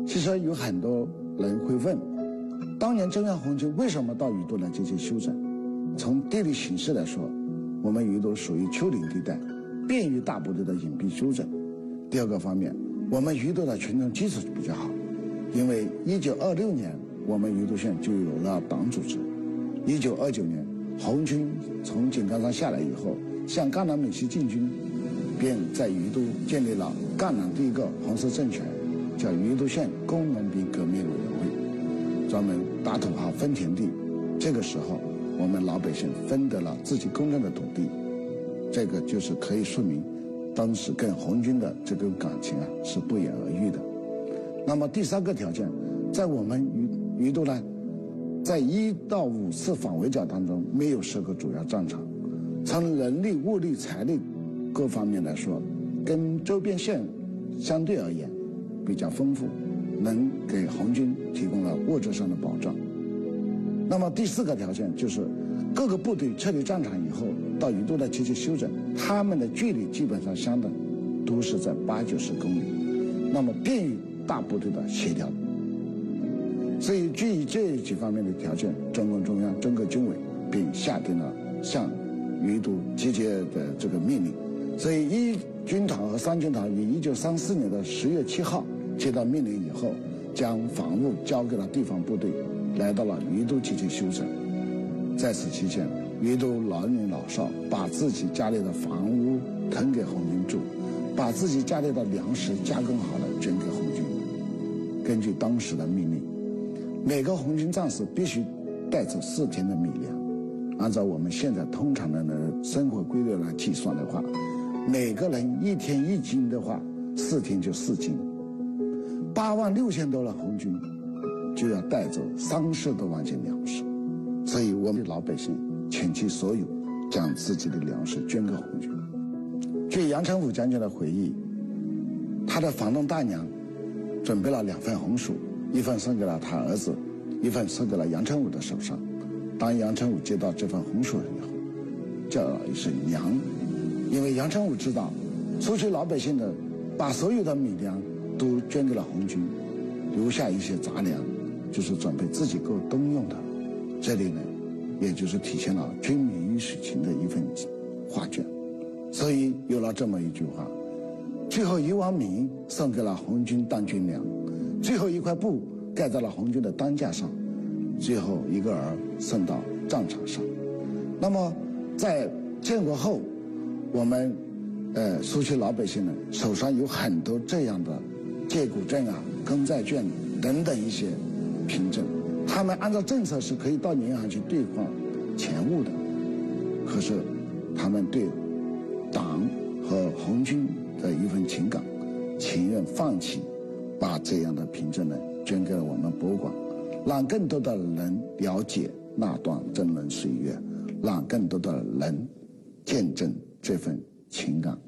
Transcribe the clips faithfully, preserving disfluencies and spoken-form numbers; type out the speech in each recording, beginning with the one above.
其实有很多人会问，当年中央红军为什么到鱼肚来进行休整？从地理形势来说，我们鱼肚属于丘陵地带，便于大部队的隐蔽休整。第二个方面，我们鱼肚的群众基础比较好，因为一九二六年我们鱼肚县就有了党组织。一九二九年，红军从井冈山下来以后，向赣南闽西进军，便在鱼肚建立了赣南第一个红色政权，叫鱼肚县工农兵革命委员会，专门打土豪分田地。这个时候，我们老百姓分得了自己公认的土地，这个就是可以说明当时跟红军的这个感情啊是不言而喻的。那么第三个条件，在我们鱼鱼肚呢，在一到五次反围剿当中没有设个主要战场，从人力、物力、财力各方面来说，跟周边县相对而言比较丰富，能给红军提供了物质上的保障。那么第四个条件就是各个部队撤离战场以后到鱼肚来进行休整，他们的距离基本上相等，都是在八九十公里，那么便于大部队的协调。所以基于这几方面的条件，中共中央、中共军委并下定了向鱼肚集结的这个命令。所以一军团和三军团于一九三四年的十月七号接到命令以后，将防务交给了地方部队，来到了鱼肚进行休整。在此期间，鱼肚老女老少把自己家里的房屋腾给红军住，把自己家里的粮食加工好了捐给红军。根据当时的命令，每个红军战士必须带走四天的米粮。按照我们现在通常的生活规律来计算的话，每个人一天一斤的话，四天就四斤，八万六千多的红军就要带走三十多万斤粮食。所以我们老百姓倾其所有，将自己的粮食捐给红军。据杨成武将军的回忆，他的房东大娘准备了两份红薯，一份送给了他儿子，一份送给了杨成武的手上。当杨成武接到这份红薯以后，叫了一声娘，因为杨成武知道出去老百姓的把所有的米粮都捐给了红军，留下一些杂粮就是准备自己够冬用的。这里呢，也就是体现了军民鱼水情的一份画卷。所以有了这么一句话，最后一碗米送给了红军当军粮，最后一块布盖在了红军的担架上，最后一个儿送到战场上。那么在建国后，我们呃苏区老百姓呢手上有很多这样的借股证啊、公债券等等一些凭证，他们按照政策是可以到银行去兑换钱物的，可是他们对党和红军的一份情感，情愿放弃把这样的凭证呢捐给了我们博物馆，让更多的人了解那段峥嵘岁月，让更多的人见证这份情感。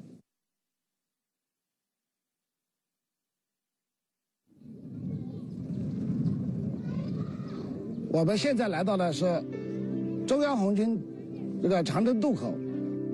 我们现在来到的是中央红军这个长征渡口。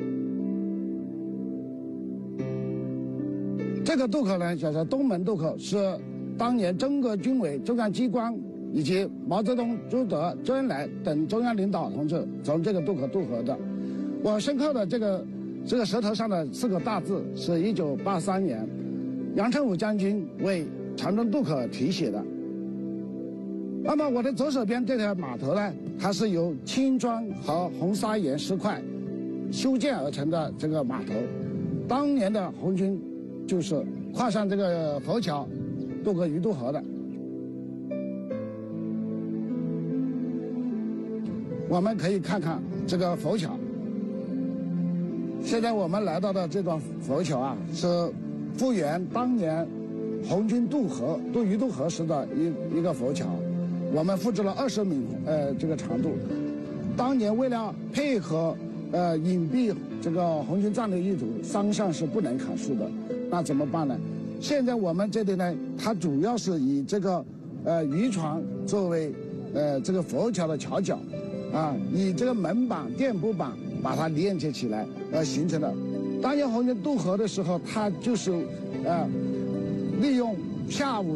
这个渡口呢，叫做东门渡口，是当年中国军委中央机关以及毛泽东、朱德、周恩来等中央领导同志从这个渡口渡河的。我身后的这个这个舌头上的四个大字是一九八三年杨成武将军为长征渡口题写的。那么我的左手边这条码头呢，它是由青砖和红砂岩石块修建而成的这个码头。当年的红军就是跨上这个浮桥渡过鱼肚河的。我们可以看看这个浮桥。现在我们来到的这段浮桥啊，是复原当年红军渡河渡鱼肚河时的一一个浮桥。我们复制了二十米呃这个长度。当年为了配合呃隐蔽这个红军战略意图，山上是不能砍树的，那怎么办呢？现在我们这里呢，它主要是以这个呃渔船作为呃这个浮桥的桥脚，啊，以这个门板、电波板把它连接起来而形成的。当年红军渡河的时候，它就是呃利用下午